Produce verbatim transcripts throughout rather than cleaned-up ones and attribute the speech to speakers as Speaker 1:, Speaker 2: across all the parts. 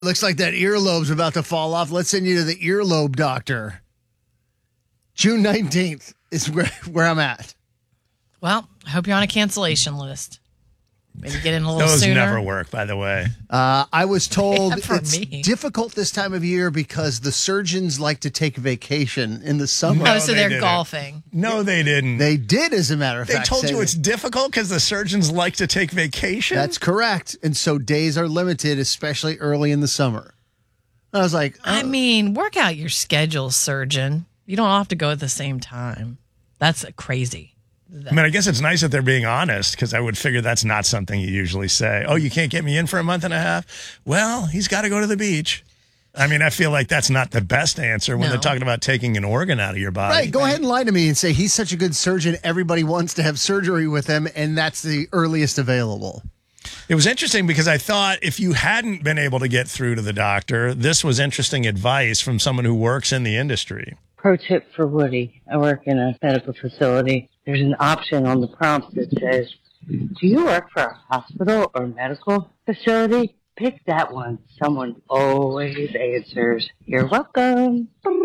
Speaker 1: Looks like that earlobe's about to fall off. Let's send you to the earlobe doctor. June nineteenth is where, where I'm at.
Speaker 2: Well, I hope you're on a cancellation list. Maybe get in a little
Speaker 3: Those
Speaker 2: sooner.
Speaker 3: never work, by the way.
Speaker 1: Uh, I was told
Speaker 2: Yeah, for
Speaker 1: it's
Speaker 2: me.
Speaker 1: difficult this time of year because the surgeons like to take vacation in the summer.
Speaker 2: Oh,
Speaker 3: No,
Speaker 2: so
Speaker 3: they
Speaker 2: they're
Speaker 3: didn't.
Speaker 2: golfing.
Speaker 3: No, they didn't.
Speaker 1: They did, as a matter of
Speaker 3: They
Speaker 1: fact.
Speaker 3: told
Speaker 1: say
Speaker 3: you
Speaker 1: that-
Speaker 3: it's difficult because the surgeons like to take vacation?
Speaker 1: That's correct. And so days are limited, especially early in the summer. I was like,
Speaker 2: I
Speaker 1: oh.
Speaker 2: mean, work out your schedule, surgeon. You don't have to go at the same time. That's crazy.
Speaker 3: I mean, I guess it's nice that they're being honest because I would figure that's not something you usually say. Oh, you can't get me in for a month and a half? Well, he's got to go to the beach. I mean, I feel like that's not the best answer when
Speaker 2: No.
Speaker 3: they're talking about taking an organ out of your body.
Speaker 1: Right, go ahead and lie to me and say he's such a good surgeon, everybody wants to have surgery with him, and that's the earliest available.
Speaker 3: It was interesting because I thought if you hadn't been able to get through to the doctor, this was interesting advice from someone who works in the industry.
Speaker 4: Pro tip for Woody. I work in a medical facility. There's an option on the prompt that says, do you work for a hospital or medical facility? Pick that one. Someone always answers, you're welcome.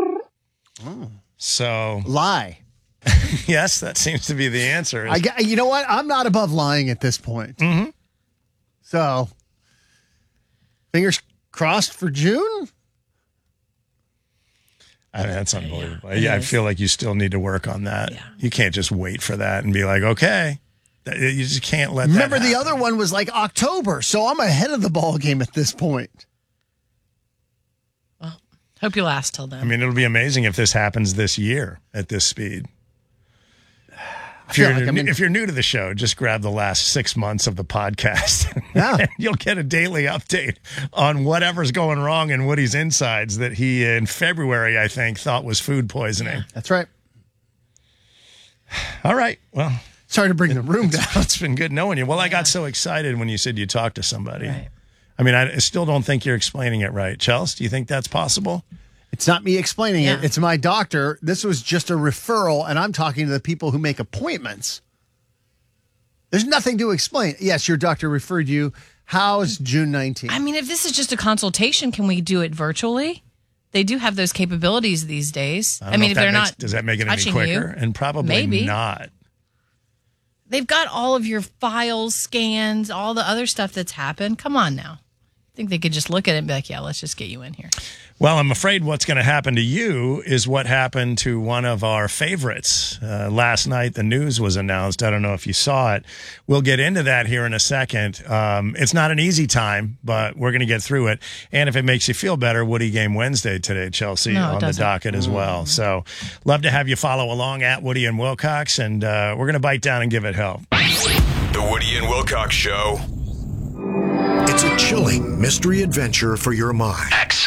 Speaker 3: So,
Speaker 1: Lie.
Speaker 3: yes, that seems to be the answer.
Speaker 1: I, get- you know what? I'm not above lying at this point.
Speaker 3: Mhm.
Speaker 1: So, fingers crossed for June?
Speaker 3: I mean, that's unbelievable.
Speaker 2: Yeah,
Speaker 3: Yeah, I
Speaker 2: it is.
Speaker 3: feel like you still need to work on that.
Speaker 2: Yeah.
Speaker 3: You can't just wait for that and be like, okay. That- You just can't let
Speaker 1: Remember,
Speaker 3: that
Speaker 1: the
Speaker 3: happen.
Speaker 1: other one was like October, so I'm ahead of the ball game at this point.
Speaker 2: Well, hope you last till then.
Speaker 3: I mean, it'll be amazing if this happens this year at this speed. If
Speaker 1: feel
Speaker 3: you're,
Speaker 1: like I'm in-
Speaker 3: if you're new to the show, just grab the last six months of the podcast.
Speaker 1: Yeah.
Speaker 3: And you'll get a daily update on whatever's going wrong in Woody's insides that he, in February, I think, thought was food poisoning.
Speaker 1: That's right.
Speaker 3: All right. Well,
Speaker 1: Sorry to bring the room down.
Speaker 3: it's been good knowing you. Well, I got so excited when you said you talked to somebody.
Speaker 2: Right.
Speaker 3: I mean, I still don't think you're explaining it right. Chelsea, do you think that's possible?
Speaker 1: It's not me explaining it.
Speaker 2: Yeah.
Speaker 1: It's my doctor. This was just a referral, and I'm talking to the people who make appointments. There's nothing to explain. Yes, your doctor referred you. How's June nineteenth?
Speaker 2: I mean, if this is just a consultation, can we do it virtually? They do have those capabilities these days.
Speaker 3: I,
Speaker 2: I,
Speaker 3: don't know
Speaker 2: mean,
Speaker 3: if
Speaker 2: if
Speaker 3: that
Speaker 2: they're
Speaker 3: makes-
Speaker 2: not
Speaker 3: does that make it any
Speaker 2: touching
Speaker 3: quicker?
Speaker 2: you,
Speaker 3: And probably
Speaker 2: maybe.
Speaker 3: not.
Speaker 2: They've got all of your files, scans, all the other stuff that's happened. Come on now. I think they could just look at it and be like, yeah, let's just get you in here.
Speaker 3: Well, I'm afraid what's going to happen to you is what happened to one of our favorites. Uh, last night, the news was announced. I don't know if you saw it. We'll get into that here in a second. Um, it's not an easy time, but we're going to get through it. And if it makes you feel better, Woody Game Wednesday today, Chelsea,
Speaker 2: No, it
Speaker 3: on the
Speaker 2: doesn't.
Speaker 3: docket as well. So love to have you follow along at Woody and Wilcox, and uh, we're going to bite down and give it help.
Speaker 5: The Woody and Wilcox Show.
Speaker 6: It's a chilling mystery adventure for your mind.
Speaker 5: X.